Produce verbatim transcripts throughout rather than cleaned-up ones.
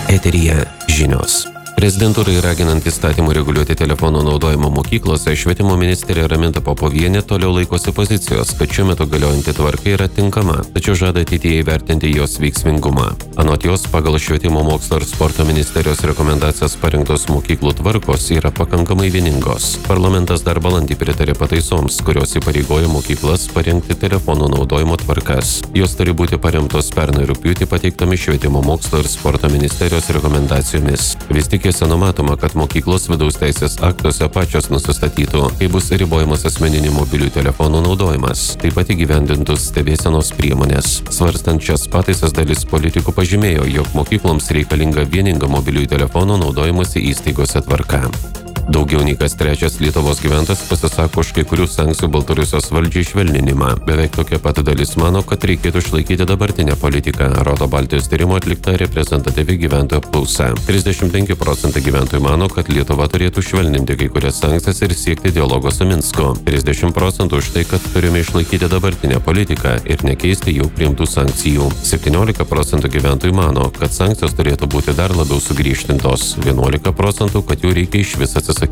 Eteryje žinios. Prezidentūrai raginant įstatymų reguliuoti telefonų naudojimo mokyklose, švietimo ministerija Raminta Popovienė toliau laikosi pozicijos, kad šiuo metu galiojanti tvarka yra tinkama, tačiau žada ateityje įvertinti jos veiksmingumą. Anot jos, pagal švietimo mokslo ir sporto ministerijos rekomendacijas parinktos mokyklų tvarkos yra pakankamai vieningos. Parlamentas dar balandį pritarė pataisoms, kurios įpareigoja mokyklas parengti telefonų naudojimo tvarkas. Jos turi būti paremtos pernai rugpjūtį pateiktomis švietimo mokslo ir sporto ministerijos rekomendacijomis. Vis tik jose numatoma, kad mokyklos vidaus teisės aktuose pačios nusistatytų, kai bus ribojamas asmeninių mobilių telefonų naudojimas, taip pat įgyvendintus stebėsenos priemonės. Svarstant šias pataisas, dalis politikų pažymėjo, jog mokykloms reikalinga vieninga mobiliųjų telefonų naudojimosi įstaigose tvarka. Daugiau nei kas trečias Lietuvos gyventojas pasisako už kai kurių sankcijų Baltarusijos valdžiai švelninimą. Beveik tokia pat dalis mano, kad reikėtų išlaikyti dabartinę politiką, rodo Baltijos tyrimo atlikta reprezentatyvi gyventojų apklausa. trisdešimt penki procentai gyventojų mano, kad Lietuva turėtų švelninti kai kurias sankcijas ir siekti dialogo su Minsku. trisdešimt procentų už tai, kad turime išlaikyti dabartinę politiką ir nekeisti jau priimtų sankcijų. septyniolika procentų gyventojų mano, kad sankcijos turėtų būti dar labiau sugriežtintos. vienuolika procentų, kad jų reikia iš vis atsisakyti.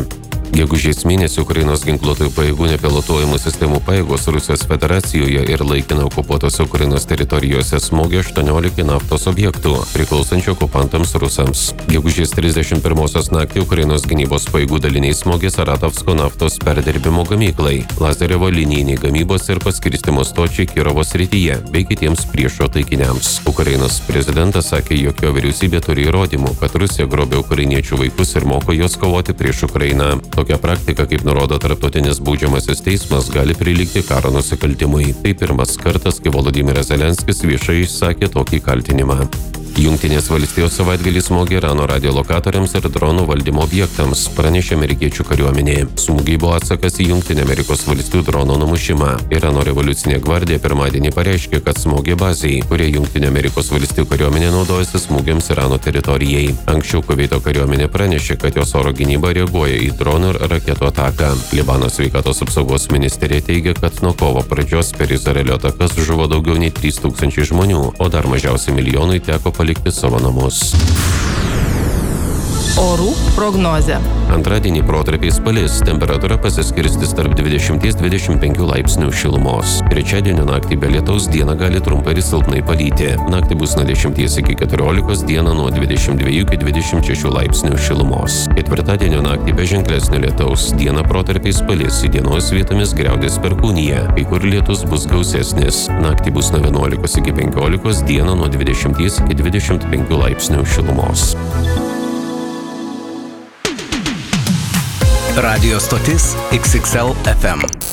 Gegužės mėnesį Ukrainos ginkluotųjų pajėgų nepilotuojamų sistemų pajėgos Rusijos federacijoje ir laikinai okupuotose Ukrainos teritorijose smogė aštuoniolika naftos objektų, priklausančių okupantams rusams. Gegužės trisdešimt pirmosios naktį Ukrainos gynybos pajėgų daliniai smogė Saratovsko naftos perdirbimo gamyklai, Lazarevo linijiniai gamybos ir paskirstymo stočiai Kirovo srityje bei kitiems priešo taikiniams. Ukrainos prezidentas sakė, jog jo vyriausybė turi įrodymų, kad Rusija grobė ukrainiečių vaikus ir moko juos kovoti prieš Ukrainą. Tokia praktika, kaip nurodo tarptautinis baudžiamasis teismas, gali prilygti karo nusikaltimui. Tai pirmas kartas, kai Volodymyras Zelenskis viešai išsakė tokį kaltinimą. Jungtinės valstijos savaitgalį smogė Irano radiolokatoriams ir dronų valdymo objektams, pranešė amerikiečių kariuomenė. Smūgiai buvo atsakas į Jungtinių Amerikos valstijų drono numušimą. Irano revoliucinė gvardija pirmadienį pareiškė, kad smogė bazei, kurie Jungtinių Amerikos valstijų kariuomenė naudojasi smūgiams Irano teritorijai. Anksčiau Kuveito kariuomenė pranešė, kad jos oro gynyba reaguoja į dronų ir raketų ataką. Libano sveikatos apsaugos ministerija teigia, kad nuo kovo pradžios per Izraelio atakas žuvo daugiau nei trys tūkstančiai žmonių, o dar mažiausiai milijonui teko palikti savo namus. Orų prognozė. Antradienį protarpiais palis, temperatūra pasiskirstys tarp dvidešimt dvidešimt penki laipsnių šilumos. Trečiadienio naktį be lietaus dieną gali trumpai ir silpnai palyti. Naktį bus nuo dešimties iki keturiolikos, dieną nuo dvidešimt dviejų iki dvidešimt šešių laipsnių šilumos. Ketvirtadienio naktį be ženklesnio lietaus, dieną protarpiais palis, įdienos vietomis griaudės perkūnija, kai kur lietus bus gausesnis. Naktį bus nuo vienuolikos iki penkiolikos, dieną nuo dvidešimties iki dvidešimt penkių laipsnių šilumos. Radio stotis X X L F M.